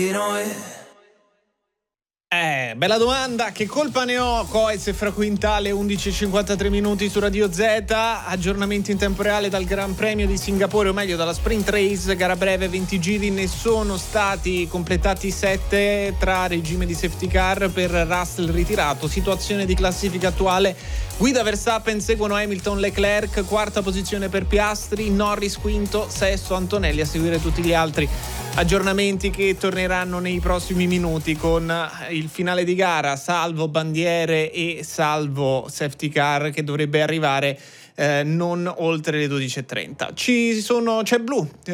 Bella domanda, che colpa ne ho? Coez e Fra Quintale, 11:53 minuti su Radio Z. Aggiornamenti in tempo reale dal Gran Premio di Singapore, o meglio dalla Sprint Race, gara breve, 20 giri, ne sono stati completati 7 tra regime di safety car per Russell ritirato. Situazione di classifica attuale: guida Verstappen, seguono Hamilton, Leclerc, quarta posizione per Piastri, Norris quinto, sesto Antonelli, a seguire tutti gli altri aggiornamenti che torneranno nei prossimi minuti con il finale di gara, salvo bandiere e salvo safety car, che dovrebbe arrivare non oltre le 12:30. C'è blu